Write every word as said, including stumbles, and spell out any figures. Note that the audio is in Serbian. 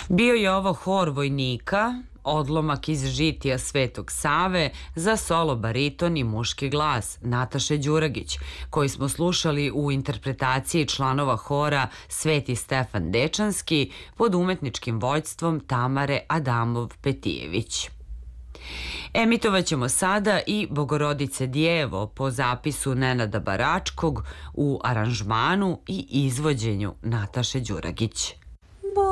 Bio je ovo hor vojnika, odlomak iz žitija Svetog Save za solo bariton i muški glas Nataše Đuragić, koji smo slušali u interpretaciji članova hora Sveti Stefan Dečanski pod umetničkim vođstvom Tamare Adamov-Petijević. Emitovat ćemo sada i Bogorodice Djevo po zapisu Nenada Baračkog u aranžmanu i izvođenju Nataše Đuragić.